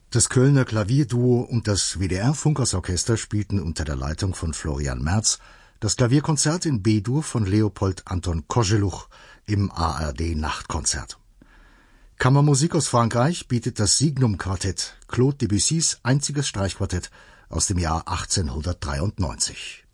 Das Kölner Klavierduo und das WDR-Funkersorchester spielten unter der Leitung von Florian Merz das Klavierkonzert in B-Dur von Leopold Anton Kozeluch im ARD-Nachtkonzert. Kammermusik aus Frankreich bietet das Signum-Quartett, Claude Debussys einziges Streichquartett aus dem Jahr 1893.